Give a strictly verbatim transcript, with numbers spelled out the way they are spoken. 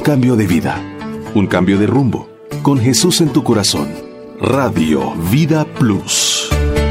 cambio de vida, un cambio de rumbo. Con Jesús en tu corazón. Radio Vida Plus.